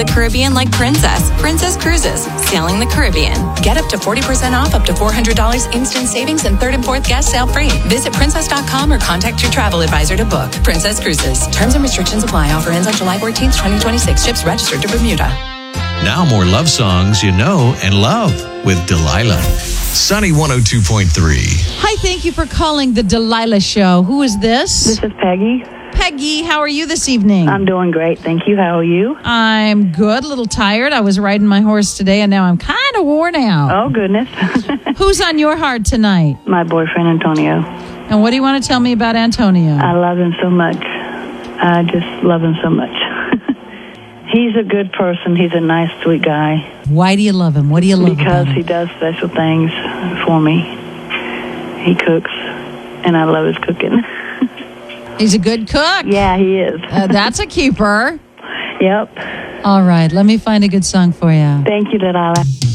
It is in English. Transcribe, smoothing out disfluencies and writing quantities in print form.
the Caribbean like Princess Cruises, sailing the Caribbean. Get up to 40% off, up to $400 instant savings, and third and fourth guest sale free. Visit princess.com or contact your travel advisor to book. Princess Cruises. Terms and restrictions apply. Offer ends on July 14th, 2026. Ships registered to Bermuda. Now more love songs you know and love with Delilah. Sunny 102.3. Hi, thank you for calling the Delilah Show. Who is this? This is Peggy. Peggy, how are you this evening? I'm doing great, thank you. How are you? I'm good, a little tired. I was riding my horse today, and now I'm kind of worn out. Oh, goodness. Who's on your heart tonight? My boyfriend, Antonio. And what do you want to tell me about Antonio? I love him so much. I just love him so much. He's a good person. He's a nice, sweet guy. Why do you love him? What do you love Because about him? he does special things for me. He cooks, and I love his cooking. He's a good cook. Yeah, he is. That's a keeper. Yep. All right, let me find a good song for you. Thank you, Delilah.